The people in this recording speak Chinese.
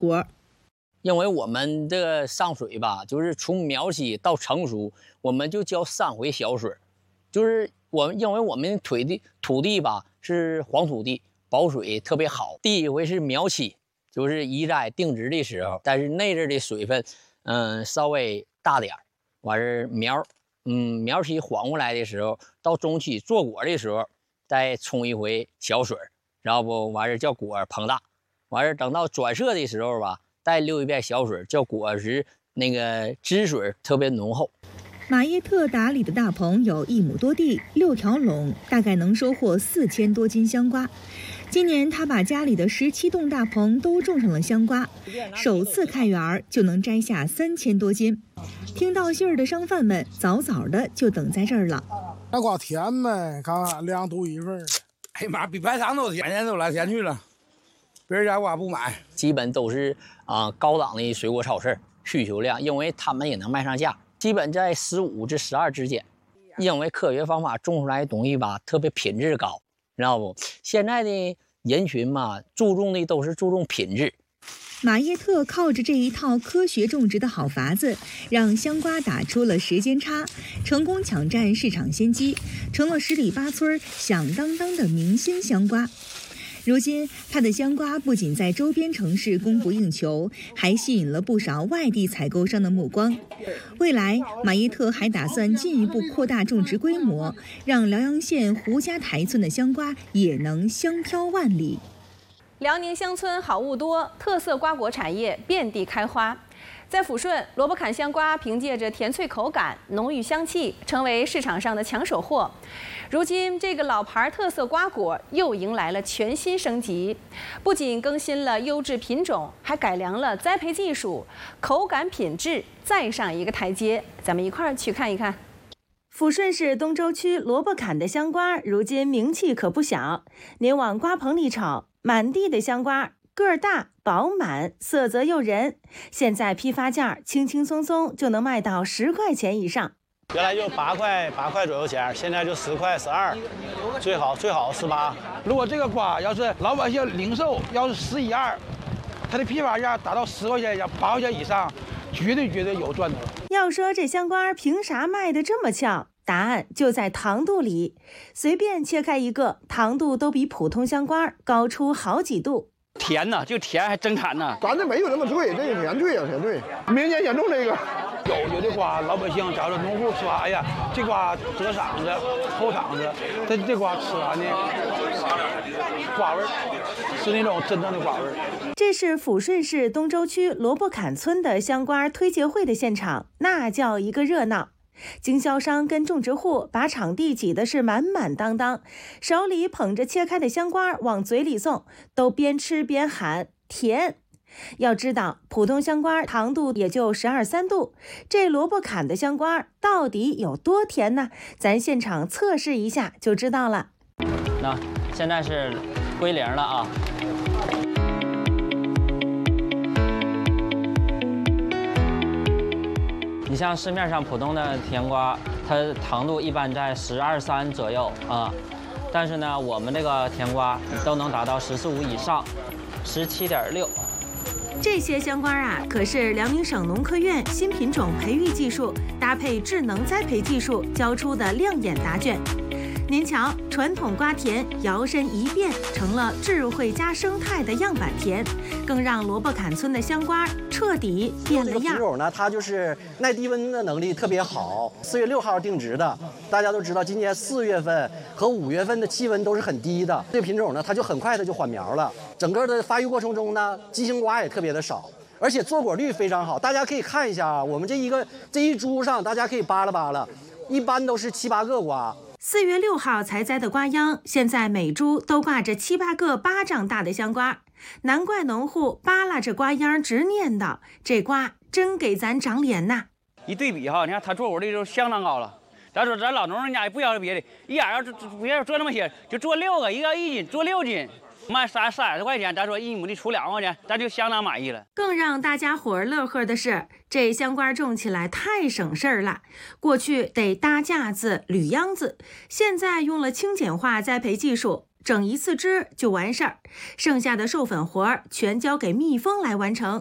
果。 因为我们这个上水吧，就是从苗期到成熟，我们就浇3回小水，就是因为我们土地吧是黄土地，保水特别好。第一回是苗期，就是移栽定植的时候，但是那阵的水分，稍微大点儿。完事苗期缓过来的时候，到中期做果的时候，再冲一回小水，然后不完事叫果膨大，完事等到转色的时候吧。再溜一遍小水，叫果实那个汁水特别浓厚。 马耶特打理的大棚有1亩多地，6条垄，大概能收获4000多斤香瓜。今年他把家里的17栋大棚都种上了香瓜，首次开园就能摘下3000多斤。听到信儿的商贩们早早的就等在这儿了。 那瓜甜呗，看看2度1份。 哎呀妈，比白糖都甜，天天都来甜去了。别人家瓜不买， 基本都是高档的水果超市，需求量，因为他们也能卖上价，基本在15至12之间。因为科学方法种出来的东西吧，特别品质高，知道不？现在的人群嘛，注重品质。 马耶特靠着这一套科学种植的好法子，让香瓜打出了时间差，成功抢占市场先机，成了十里八村响当当的明星香瓜。如今，他的香瓜不仅在周边城市供不应求，还吸引了不少外地采购商的目光。未来，马耶特还打算进一步扩大种植规模，让辽阳县胡家台村的香瓜也能香飘万里。 辽宁乡村好物多，特色瓜果产业遍地开花。在抚顺，萝卜坎香瓜凭借着甜脆口感、浓郁香气，成为市场上的抢手货。如今，这个老牌特色瓜果又迎来了全新升级，不仅更新了优质品种，还改良了栽培技术，口感品质再上一个台阶。咱们一块儿去看一看。 抚顺市东周区萝卜坎的香瓜，如今名气可不小。您往瓜棚里瞅，满地的香瓜，个儿大、饱满，色泽诱人。现在批发价轻轻松松就能卖到10块钱以上。 原来就8块左右钱，现在就10块12，最好18。 如果这个瓜要是老百姓零售要是11、2，它的批发价达到10块钱8块钱以上，绝对有赚头。 要说这香瓜凭啥卖得这么俏？答案就在糖度里，随便切开一个，糖度都比普通香瓜高出好几度。 甜呐，就甜还真馋呐。 咱这没有那么脆，这个甜脆啊，甜脆。明年先种这个。 有的瓜，老百姓假如农户吃完，哎呀，这瓜折嗓子、后嗓子，这瓜吃完呢，瓜味儿，是那种真正的瓜味儿。 这是抚顺市东周区萝卜坎村的香瓜推介会的现场，那叫一个热闹。经销商跟种植户把场地挤得是满满当当，手里捧着切开的香瓜往嘴里送，都边吃边喊甜。要知道，普通香瓜糖度也就12、13度，这萝卜坎的香瓜到底有多甜呢？咱现场测试一下就知道了。 那现在是归零了啊。你像市面上普通的甜瓜，它糖度一般在12、13左右啊，但是呢，我们这个甜瓜都能达到14、5以上，17.6。 这些香瓜啊，可是辽宁省农科院新品种培育技术搭配智能栽培技术教出的亮眼答卷。您瞧，传统瓜田摇身一变成了智慧加生态的样板田，更让萝卜坎村的香瓜彻底变了样。 这个品种呢，它就是耐低温的能力特别好。4月6号定植的，大家都知道，今年4月份和5月份的气温都是很低的。这个品种呢，它就很快的就缓苗了。整个的发育过程中呢，畸形瓜也特别的少，而且坐果率非常好。大家可以看一下啊，我们这一株上，大家可以扒拉扒拉，一般都是7、8个瓜。 4月6号才栽的瓜秧，现在每株都挂着7、8个巴掌大的香瓜，难怪农户扒拉着瓜秧直念叨：这瓜真给咱长脸呐！ 一对比哈，你看它坐果率就相当高了。咱说咱老农人家也不要别的，一眼要不要做那么些，就做6个，一个1斤，做6斤。卖30块钱，咱说1亩地出2块钱，咱就相当满意了。 更让大家伙儿乐呵的是，这香瓜种起来太省事儿了。过去得搭架子、捋秧子，现在用了轻简化栽培技术， 整一次枝就完事儿，剩下的授粉活儿全交给蜜蜂来完成。